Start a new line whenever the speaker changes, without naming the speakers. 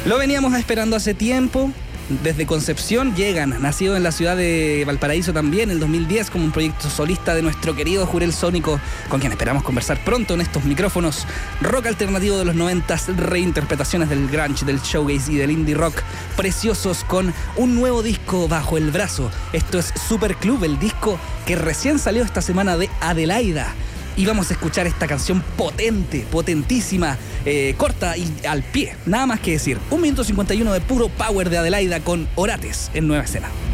Lo veníamos esperando hace tiempo. Desde Concepción llegan, nacido en la ciudad de Valparaíso también, el 2010, como un proyecto solista de nuestro querido Jurel Sónico, con quien esperamos conversar pronto en estos micrófonos. Rock alternativo de los 90s, reinterpretaciones del grunge, del showgaze y del indie rock, preciosos, con un nuevo disco bajo el brazo. Esto es Super Club, el disco que recién salió esta semana de Adelaida. Y vamos a escuchar esta canción potente, potentísima, corta y al pie. Nada más que decir. 1 minuto 51 de puro power de Adelaida con Orates en Nueva Escena.